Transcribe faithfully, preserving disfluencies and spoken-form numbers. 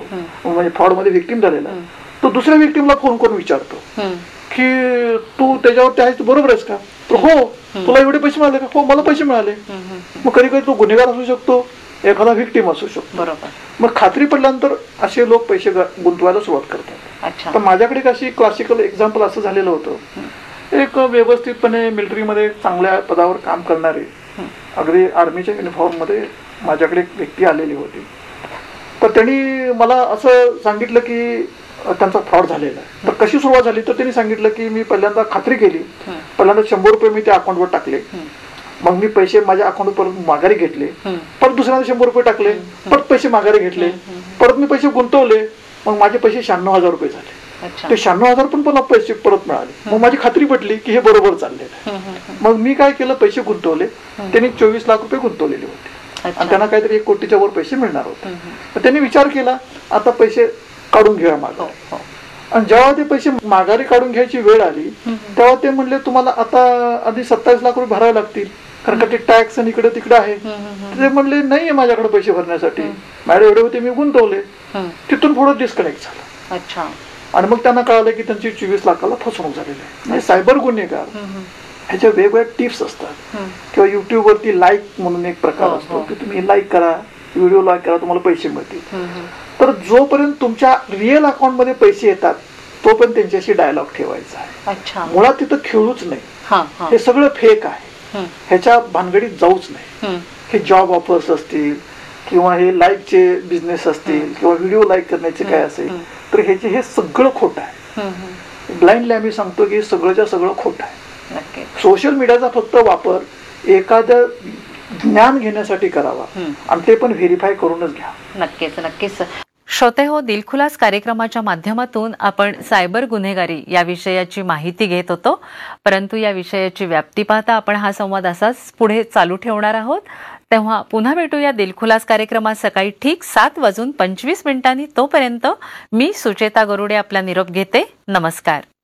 म्हणजे फ्रॉड मध्ये व्हिक्टिम झालेला, तो दुसऱ्या व्हिक्टिमला फोन करून विचारतो की तू त्याच्यावरती आहेस, तू बरोबर आहेस का? हो. तुला एवढे पैसे मिळाले का? हो, मला पैसे मिळाले. मग कधी कधी तो गुन्हेगार असू शकतो, एखादा व्हिक्टिम असू शकतो. बरोबर. मग खात्री पडल्यानंतर असे लोक पैसे गुंतवायला सुरुवात करतात. तर माझ्याकडे कशी क्लासिकल एक्झाम्पल असं झालेलं होतं, एक व्यवस्थितपणे मिलिटरीमध्ये चांगल्या पदावर काम करणारे, अगदी आर्मीच्या युनिफॉर्म मध्ये माझ्याकडे एक व्यक्ती आलेली होती. तर त्यांनी मला असं सांगितलं की त्यांचा फ्रॉड झालेला आहे. तर कशी सुरुवात झाली, तर त्यांनी सांगितलं की मी पहिल्यांदा खात्री केली, पहिल्यांदा शंभर रुपये मी त्या अकाउंटवर टाकले, मग मी पैसे माझ्या अकाउंट परत माघारी घेतले, परत दुसऱ्यांदा शंभर रुपये टाकले, परत पैसे माघारी घेतले, परत मी पैसे गुंतवले, मग माझे पैसे शहाण्णव हजार रुपये झाले. ते शहाण्णव हजार पण मला पैसे परत मिळाले. मग माझी खात्री पटली की हे बरोबर चाललेलं आहे. मग मी काय केलं, पैसे गुंतवले. त्यांनी चोवीस लाख रुपये गुंतवलेले होते आणि त्यांना काहीतरी एक कोटीच्या वर पैसे मिळणार होते. तर त्यांनी विचार केला आता पैसे काढून घेऊया माघारी. आणि जेव्हा ते पैसे माघारी काढून घ्यायची वेळ आली तेव्हा ते म्हणले तुम्हाला आता आधी सत्तावीस लाख रुपये भरावे लागतील, कारण का ते टॅक्स आणि इकडे तिकडे आहे. ते म्हणले नाहीये माझ्याकडे पैसे भरण्यासाठी, मॅडम एवढे होते मी गुंतवले. तिथून पुढे डिस्कनेक्ट झालं. अच्छा. आणि मग त्यांना कळालं की त्यांची चोवीस लाखाला फसवणूक झालेली आहे. म्हणजे सायबर गुन्हेगार ह्याच्या वेगवेगळ्या टिप्स असतात, किंवा युट्यूब वरती लाईक म्हणून एक प्रकार असतो की तुम्ही लाईक करा, व्हिडिओ लाईक करा, तुम्हाला पैसे मिळतील. तर जोपर्यंत तुमच्या रिअल अकाउंट मध्ये पैसे येतात तोपर्यंत त्यांच्याशी डायलॉग ठेवायचा आहे. मुळात तिथं खेळूच नाही, हे सगळं फेक आहे, ह्याच्या भानगडीत जाऊच नाही. हे जॉब ऑफर्स असतील किंवा हे लाईकचे बिझनेस असतील किंवा व्हिडिओ लाईक करण्याचे काय असेल, तर ह्याचे हे सगळं खोटं आहे. ब्लाइंडली आम्ही सांगतो की सगळंच्या सगळं खोटं आहे. सोशल मीडियाचा फक्त वापर एखाद्या ज्ञान घेण्यासाठी करावा, आणि ते पण व्हेरीफाय करूनच घ्या. नक्कीच नक्कीच. श्रोते हो, दिलखुलास कार्यक्रमाच्या माध्यमातून आपण सायबर गुन्हेगारी या विषयाची माहिती घेत होतो, परंतु या विषयाची व्याप्ती पाहता आपण हा संवाद असाच पुढे चालू ठेवणार आहोत. तेव्हा पुन्हा भेटूया दिलखुलास कार्यक्रमात सकाळी ठीक सात वाजून पंचवीस मिनिटांनी. तोपर्यंत मी सुचेता गरुडे आपला निरोप घेते. नमस्कार.